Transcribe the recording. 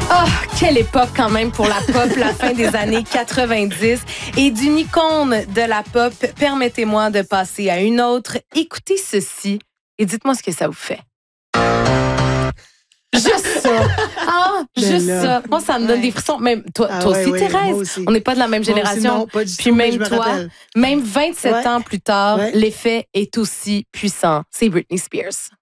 Oh, quelle époque quand même pour la pop, la fin des années 90. Et d'une icône de la pop, permettez-moi de passer à une autre. Écoutez ceci et dites-moi ce que ça vous fait. Juste ça. Ah, juste ça. Moi, ça me donne des frissons. Même toi aussi, Thérèse. Aussi. On n'est pas de la même génération. Non, pas du Puis tout, même mais je me toi, rappelle. même 27 ans plus tard, Ouais. l'effet est aussi puissant. C'est Britney Spears.